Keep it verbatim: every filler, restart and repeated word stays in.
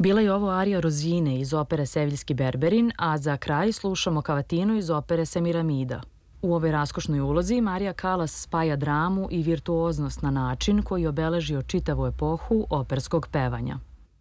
Bila je ovo arija Rozine iz opere Seviljski Berberin, a za kraj slušamo kavatinu iz opere Semiramida. U ovoj raskošnoj ulozi Marija Kalas spaja dramu i virtuoznost na način koji je obeležio čitavu epohu operskog pevanja.